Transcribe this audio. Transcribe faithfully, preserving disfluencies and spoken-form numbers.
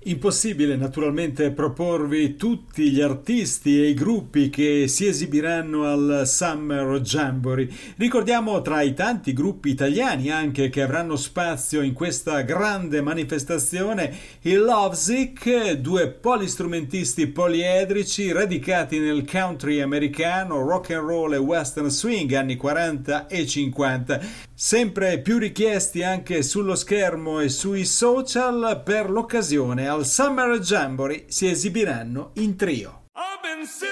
Impossibile naturalmente proporvi tutti gli artisti e i gruppi che si esibiranno al Summer Jamboree. Ricordiamo tra i tanti gruppi italiani anche che avranno spazio in questa grande manifestazione i Lovesick, due polistrumentisti poliedrici radicati nel country americano, rock and roll e western swing anni quaranta e cinquanta, sempre più richiesti anche sullo schermo e sui social. Per l'occasione al Summer Jamboree si esibiranno in trio.